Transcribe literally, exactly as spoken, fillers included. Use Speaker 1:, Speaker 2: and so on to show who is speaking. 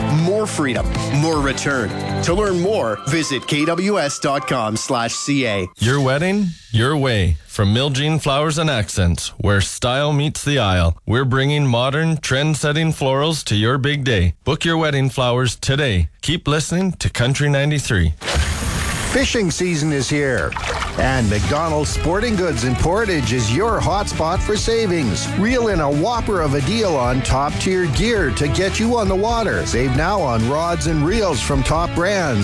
Speaker 1: more freedom, more return. To learn more, visit kws.com slash ca.
Speaker 2: Your wedding, your way. From Miljean Flowers and Accents, where style meets the aisle. We're bringing modern, trend-setting florals to your big day. Book your wedding flowers today. Keep listening to Country ninety-three.
Speaker 3: Fishing season is here, and McDonald's Sporting Goods in Portage is your hotspot for savings. Reel in a whopper of a deal on top-tier gear to get you on the water. Save now on rods and reels from top brands.